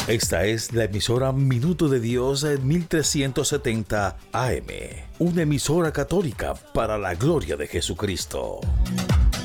Esta es la emisora Minuto de Dios 1370 AM, una emisora católica para la gloria de Jesucristo.